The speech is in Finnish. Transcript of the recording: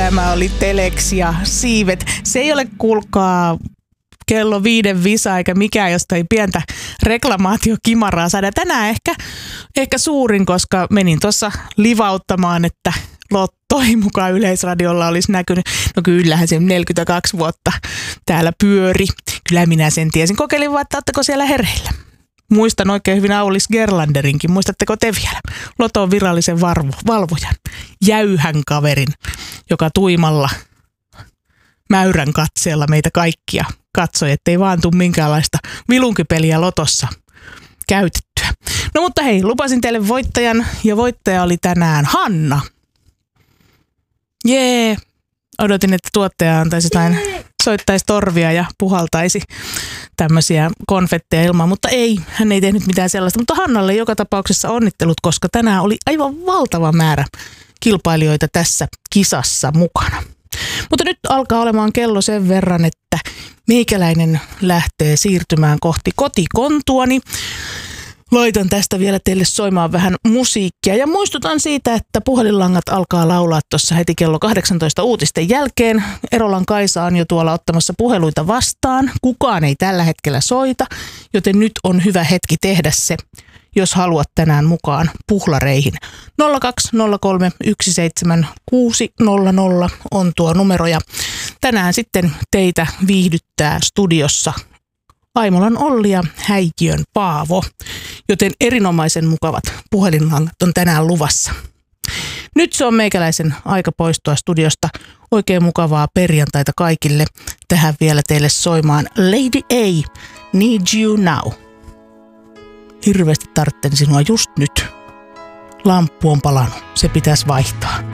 Tämä oli Telex ja Siivet. Se ei ole, kuulkaa, kello 5 visa eikä mikään, josta ei pientä reklamaatiokimaraa saada. Tänään ehkä suurin, koska menin tuossa livauttamaan, että Lotto ei mukaan Yleisradiolla olisi näkynyt. No kyllähän se 42 vuotta täällä pyöri. Kyllä minä sen tiesin. Kokeilin vaan, että ootteko siellä hereillä. Muistan oikein hyvin Aulis Gerlanderinkin. Muistatteko te vielä? Loton virallisen valvojan. Jäyhän kaverin, joka tuimalla mäyrän katseella meitä kaikkia katsoi, ettei vaan tule minkäänlaista vilunkipeliä Lotossa käytettyä. No mutta hei, lupasin teille voittajan ja voittaja oli tänään Hanna. Jee! Odotin, että tuottaja antaisi jotain, soittaisi torvia ja puhaltaisi tämmöisiä konfetteja ilmaan, mutta ei, hän ei tehnyt mitään sellaista. Mutta Hannalle joka tapauksessa onnittelut, koska tänään oli aivan valtava määrä kilpailijoita tässä kisassa mukana. Mutta nyt alkaa olemaan kello sen verran, että meikäläinen lähtee siirtymään kohti kotikontuani. Laitan tästä vielä teille soimaan vähän musiikkia ja muistutan siitä, että puhelinlangat alkaa laulaa tuossa heti kello 18 uutisten jälkeen. Erolan Kaisa on jo tuolla ottamassa puheluita vastaan. Kukaan ei tällä hetkellä soita, joten nyt on hyvä hetki tehdä se, jos haluat tänään mukaan puhlareihin. 0203 17600 on tuo numero ja tänään sitten teitä viihdyttää studiossa Aimolan Olli ja Häikiön Paavo, joten erinomaisen mukavat puhelinlangat on tänään luvassa. Nyt se on meikäläisen aika poistua studiosta. Oikein mukavaa perjantaita kaikille. Tähän vielä teille soimaan Lady A, Need You Now. Hirveästi tarvitsen sinua just nyt. Lamppu on palannut, se pitäisi vaihtaa.